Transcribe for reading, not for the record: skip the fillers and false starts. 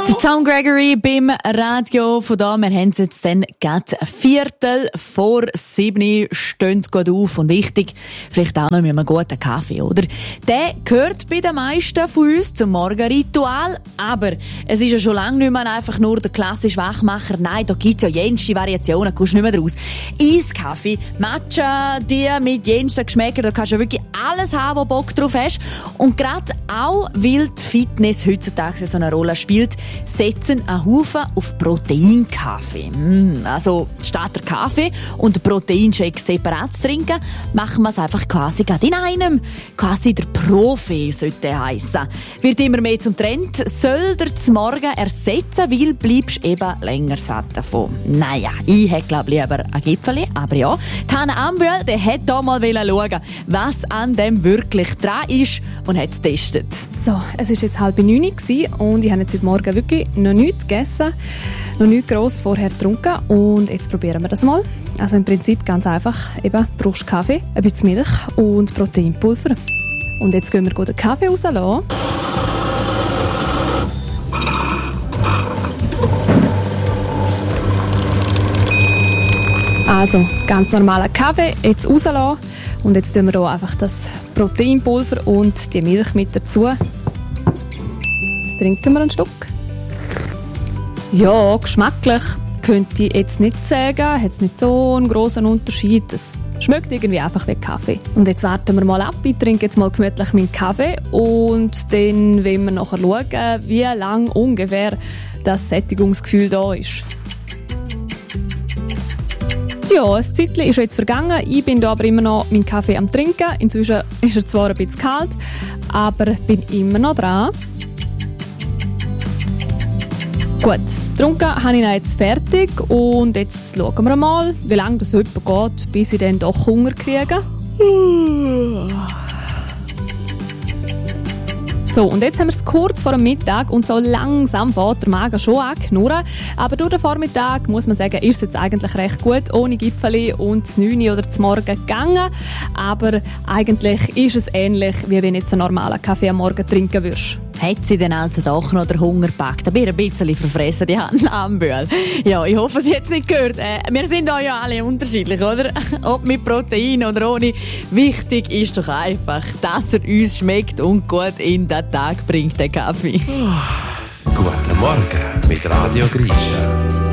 Der Tom Gregory beim Radio von da. Wir haben es jetzt dann gerade 6:45, stehen gerade auf. Und wichtig, vielleicht auch noch mit einem guten Kaffee, oder? Der gehört bei den meisten von uns zum Morgenritual. Aber es ist ja schon lange nicht mehr einfach nur der klassische Wachmacher. Nein, da gibt's ja jenste Variationen, kommst nicht mehr draus. Eiskaffee, Matcha, die mit jensten Geschmäckern, da kannst du ja wirklich alles haben, wo du Bock drauf hast. Und gerade auch, weil die Fitness heutzutage so eine Rolle spielt, setzen einen Haufen auf Proteinkaffee. Also statt der Kaffee und der Proteinshake separat zu trinken, machen wir es einfach quasi gerade in einem. Quasi der Profi sollte heissen. Wird immer mehr zum Trend, soll der zum Morgen ersetzen, weil bleibst eben länger satt davon. Naja, ich hätte glaube lieber ein Gipfeli, aber ja. Hanna Ambühl, der hat da mal schauen, was an dem wirklich dran ist und hat es getestet. So, es war jetzt 8:30 und ich habe jetzt heute Morgen wirklich noch nichts gegessen, noch nichts gross vorher getrunken und jetzt probieren wir das mal. Also im Prinzip ganz einfach, eben, du brauchst Kaffee, ein bisschen Milch und Proteinpulver. Und jetzt gehen wir den Kaffee rauslassen. Also, ganz normaler Kaffee, jetzt rauslassen. Und jetzt tun wir hier einfach das Proteinpulver und die Milch mit dazu. Jetzt trinken wir ein Stück. Ja, geschmacklich könnte ich jetzt nicht sagen, hat es nicht so einen grossen Unterschied. Es schmeckt irgendwie einfach wie Kaffee. Und jetzt warten wir mal ab. Ich trinke jetzt mal gemütlich meinen Kaffee und dann wollen wir nachher schauen, wie lang ungefähr das Sättigungsgefühl da ist. Ja, ein Zeitchen ist jetzt vergangen. Ich bin da aber immer noch meinen Kaffee am Trinken. Inzwischen ist er zwar ein bisschen kalt, aber bin immer noch dran. Gut, getrunken habe ich ihn jetzt fertig und jetzt schauen wir mal, wie lange das heute geht, bis ich dann doch Hunger kriege. So, und jetzt haben wir es kurz vor dem Mittag und so langsam fährt der Magen schon an knurren. Aber durch den Vormittag, muss man sagen, ist es jetzt eigentlich recht gut, ohne Gipfeli und das 9 oder das Morgen gegangen. Aber eigentlich ist es ähnlich, wie wenn du jetzt einen normalen Kaffee am Morgen trinken würdest. Hat sie denn also doch noch den Hunger gepackt? Da bin ich ein bisschen verfressen, die Hanna Ambühl. Ja, ich hoffe, sie hat es nicht gehört. Wir sind da ja alle unterschiedlich, oder? Ob mit Protein oder ohne. Wichtig ist doch einfach, dass er uns schmeckt und gut in den Tag bringt, der Kaffee. Guten Morgen mit Radio Grisha.